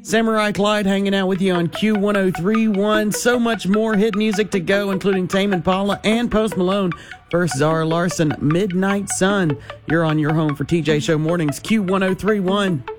Samurai Clyde hanging out with you on Q1031. So much more hit music to go, including Tame Impala and Post Malone. First, Zara Larsson, Midnight Sun. You're on your home for TJ Show Mornings, Q1031.